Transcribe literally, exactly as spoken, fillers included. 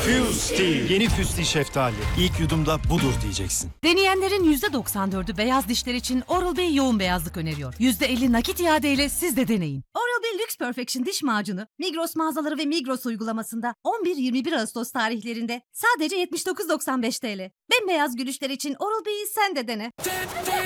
Fusti. Yeni Fusti şeftali. İlk yudumda budur diyeceksin. Deneyenlerin yüzde doksan dördü beyaz dişler için Oral-B yoğun beyazlık öneriyor. yüzde elli nakit iadeyle siz de deneyin. Oral-B Lux Perfection diş macunu Migros mağazaları ve Migros uygulamasında on bir yirmi bir Ağustos tarihlerinde sadece yetmiş dokuz doksan beş T L. Bembeyaz gülüşler için Oral-B'yi sen de dene.